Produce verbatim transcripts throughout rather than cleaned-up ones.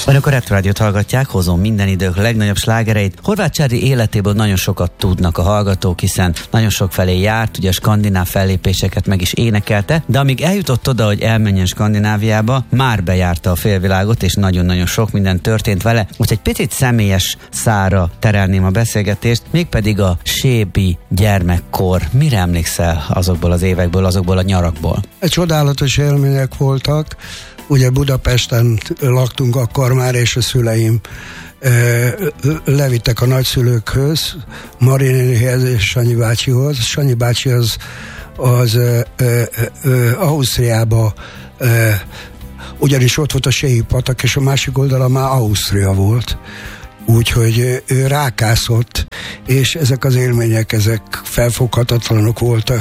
Önök a Retrorádiót hallgatják, hozom minden idők legnagyobb slágereit. Horváth Charlie életéből nagyon sokat tudnak a hallgatók, hiszen nagyon sok felé járt, ugye a skandináv fellépéseket meg is énekelte, de amíg eljutott oda, hogy elmenjen Skandináviába, már bejárta a félvilágot, és nagyon-nagyon sok minden történt vele. Úgyhogy egy picit személyes szára terelném a beszélgetést, mégpedig a sébi gyermekkor. Mire emlékszel azokból az évekből, azokból a nyarakból? Egy csodálatos élmények voltak. Ugye Budapesten laktunk akkor már, és a szüleim e, levittek a nagyszülőkhöz, Mari nénihez és Sanyi bácsihoz. Sanyi bácsi az, az e, e, e, Ausztriába, e, ugyanis ott volt a Séhi patak, és a másik oldala már Ausztria volt. Úgyhogy ő rákászott, és ezek az élmények, ezek felfoghatatlanok voltak.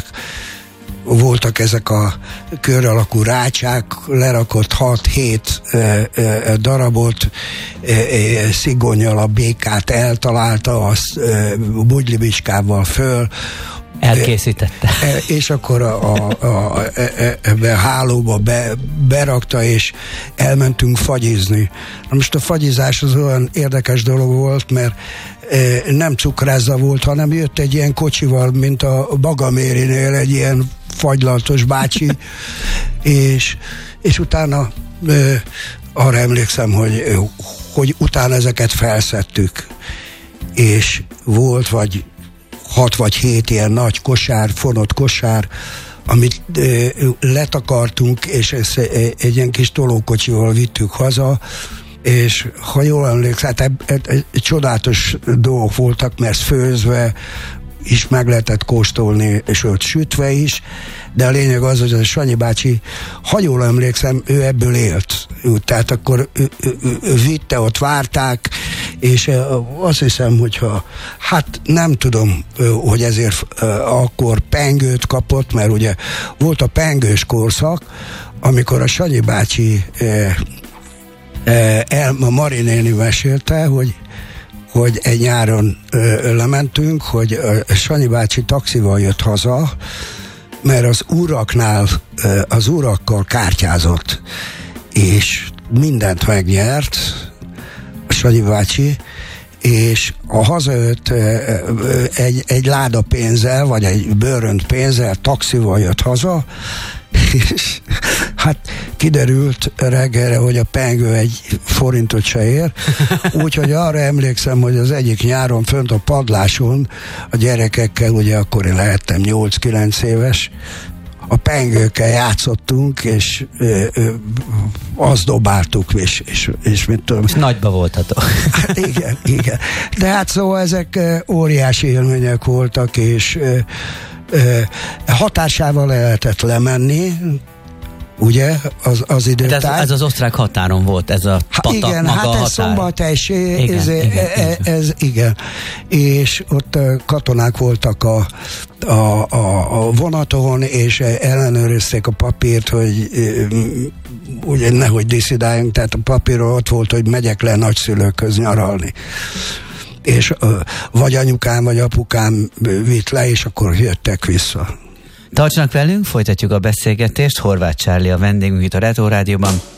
Voltak ezek a kör alakú rácsák, lerakott hat-hét e, e, darabot, e, e, szigonnyal a békát eltalálta, azt e, bugylibicskával föl, elkészítette. E, és akkor a, a, a, e, ebbe a hálóba be, berakta, és elmentünk fagyizni. Na most a fagyizás az olyan érdekes dolog volt, mert e, nem cukrászda volt, hanem jött egy ilyen kocsival, mint a Bagamérinél, egy ilyen fagylaltos bácsi, és, és utána e, arra emlékszem, hogy, hogy utána ezeket felszedtük, és volt vagy hat vagy hét ilyen nagy kosár, fonott kosár, amit e, letakartunk, és ezt egy, egy ilyen kis tolókocsival vittük haza, és ha jól emlékszem, hát e, e, e, csodálatos dolgok voltak, mert főzve is meg lehetett kóstolni, és őt sütve is, de a lényeg az, hogy a Sanyi bácsi, ha jól emlékszem, ő ebből élt. Tehát akkor ő, ő, ő, ő vitte, ott várták, és azt hiszem, hogyha, hát nem tudom, hogy ezért akkor pengőt kapott, mert ugye volt a pengős korszak, amikor a Sanyi bácsi el, a Mari néni mesélte, hogy hogy egy nyáron ö, lementünk, hogy a Sanyi bácsi taxival jött haza, mert az uraknál, ö, az urakkal kártyázott, és mindent megnyert a Sanyi bácsi, és a hazajött ö, ö, egy, egy láda pénzzel, vagy egy bőrönt pénzzel, taxival jött haza, és hát kiderült reggelre, hogy a pengő egy forintot se ér, úgyhogy arra emlékszem, hogy az egyik nyáron fönt a padláson a gyerekekkel, ugye akkor én lehettem nyolc-kilenc éves, a pengőkkel játszottunk, és ö, ö, azt dobáltuk, és, és, és mit tudom. És nagyba voltatok. Hát igen, igen. De hát szóval ezek óriási élmények voltak, és ö, ö, hatásával lehetett lemenni, ugye, az, az időtáj. Ez, ez az osztrák határon volt, ez a patak, igen, maga hát a határ. Ez Szombathely, igen, ez, igen, ez, igen. ez, igen. És ott katonák voltak a, a, a, a vonaton, és ellenőrizték a papírt, hogy ugye nehogy diszidáljunk, tehát a papíron ott volt, hogy megyek le nagyszülőkhöz nyaralni. És vagy anyukám, vagy apukám vitt le, és akkor jöttek vissza. Tartsanak velünk, folytatjuk a beszélgetést. Horváth Charlie a vendégünk itt a Retro Rádióban.